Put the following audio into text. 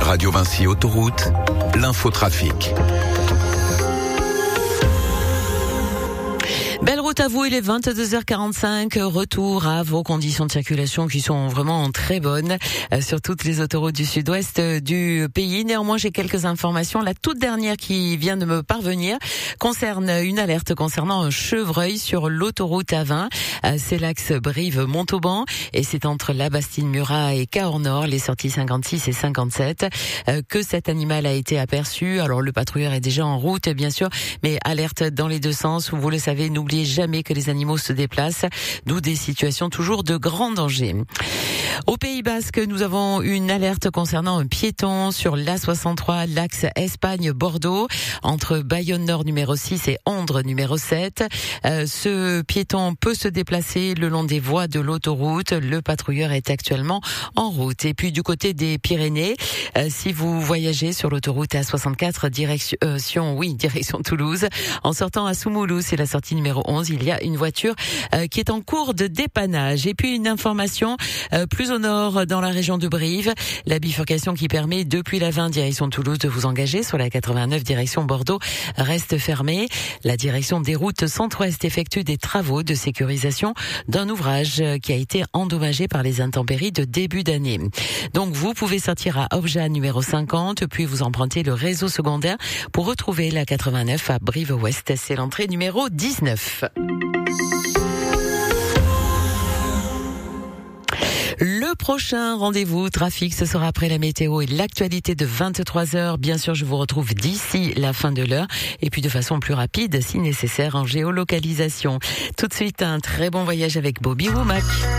Radio Vinci Autoroute, l'infotrafic. Belle route à vous, il est 22h45. Retour à vos conditions de circulation qui sont vraiment très bonnes sur toutes les autoroutes du sud-ouest du pays. Néanmoins, j'ai quelques informations. La toute dernière qui vient de me parvenir concerne une alerte concernant un chevreuil sur l'autoroute A20. C'est l'axe Brive-Montauban et c'est entre la Bastide-Murat et Cahors-Nord, les sorties 56 et 57, que cet animal a été aperçu. Alors le patrouilleur est déjà en route, bien sûr, mais alerte dans les deux sens. Vous le savez, n'oubliez jamais que les animaux se déplacent, d'où des situations toujours de grand danger. Au Pays Basque, nous avons une alerte concernant un piéton sur l'A63, l'axe Espagne-Bordeaux, entre Bayonne-Nord numéro 6 et Ondres numéro 7. Ce piéton peut se déplacer le long des voies de l'autoroute. Le patrouilleur est actuellement en route. Et puis du côté des Pyrénées, si vous voyagez sur l'autoroute A64 direction Toulouse, en sortant à Soumoulou, c'est la sortie numéro 11, il y a une voiture qui est en cours de dépannage. Et puis une information plus au nord, dans la région de Brive, la bifurcation qui permet depuis la 20 direction Toulouse de vous engager sur la 89 direction Bordeaux reste fermée. La direction des routes centre-ouest effectue des travaux de sécurisation d'un ouvrage qui a été endommagé par les intempéries de début d'année. Donc vous pouvez sortir à Obja numéro 50, puis vous empruntez le réseau secondaire pour retrouver la 89 à Brive-Ouest. C'est l'entrée numéro 19. Le prochain rendez-vous trafic, ce sera après la météo et l'actualité de 23h. Bien sûr, je vous retrouve d'ici la fin de l'heure et puis de façon plus rapide si nécessaire en géolocalisation. Tout de suite, un très bon voyage avec Bobby Womack.